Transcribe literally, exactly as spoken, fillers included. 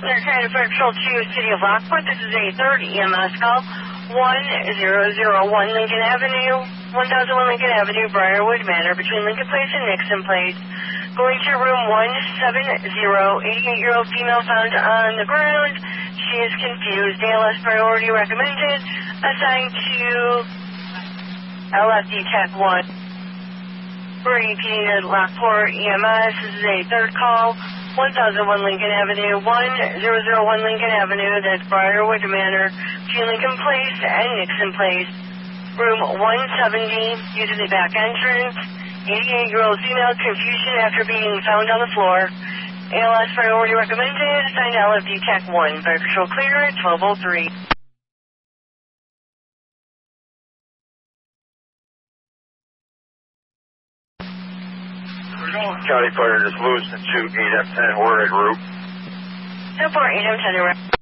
They're trying to patrol to City of Lockport. This is a third E M S call. one zero zero one Lincoln Avenue, one thousand one Lincoln Avenue, Briarwood Manor, between Lincoln Place and Nixon Place. Going to room one seventy, eighty-eight-year-old female found on the ground. She is confused. A L S priority recommended. Assigned to L F D Tech one. We're repeating at Lockport E M S. This is a third call. one thousand one Lincoln Avenue, one zero zero one Lincoln Avenue, that's Briarwood Manor, between Lincoln Place and Nixon Place. Room one seventy, using the back entrance. eighty-eight-year-old female, confusion after being found on the floor. A L S priority recommended, assigned L F D Tech one. Fire Patrol clear at twelve oh three. County Fire just loose into eight M ten, we're en route. ten four, eight M ten,